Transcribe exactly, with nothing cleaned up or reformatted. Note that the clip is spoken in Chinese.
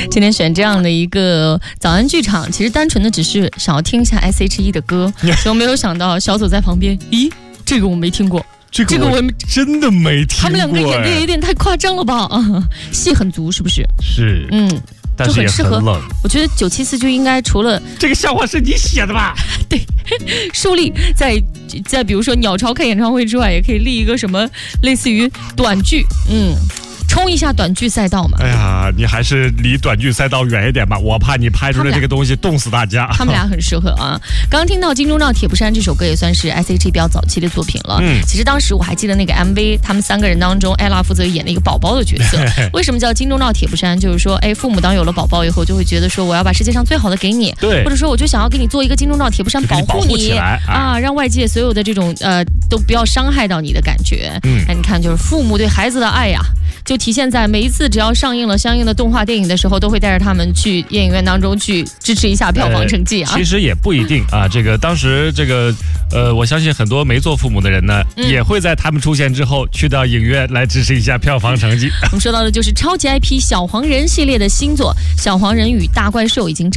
今天选这样的一个早安剧场，其实单纯的只是想要听一下 S H E 的歌，结果没有想到小左在旁边，咦，这个我没听过。 这个我真的没听过， 他们两个演的有点太夸张了吧？啊，戏很足，是不是？ 是， 嗯， 但是也很冷。 我觉得九七四就应该除了这个笑话是你写的吧？ 对，树立在在比如说鸟巢开演唱会之外，也可以立一个什么类似于短剧，嗯。冲一下短剧赛道嘛！ 哎呀，你还是离短剧赛道远一点吧，我怕你拍出来这个东西冻死大家。 他们俩很适合啊！刚刚听到《金钟罩铁布衫》这首歌也算是 S H E 比较早期的作品了。嗯，其实当时我还记得那个 M V， 他们三个人当中， ella 负责演了一个宝宝的角色。为什么叫金钟罩铁布衫？就是说，哎，父母当有了宝宝以后，就会觉得说，我要把世界上最好的给你， 对， 或者说我就想要给你做一个金钟罩铁布衫保护你， 起来啊，让外界所有的这种呃都不要伤害到你的感觉。嗯，那你看，就是父母对孩子的爱呀，就体现在每一次只要上映了相应的动画电影的时候，都会带着他们去电影院当中去支持一下票房成绩啊。 呃、其实也不一定啊，这个当时这个呃，我相信很多没做父母的人呢，嗯、也会在他们出现之后去到影院来支持一下票房成绩。 我们说到的就是超级 I P 小黄人系列的新作《小黄人与大怪兽》已经。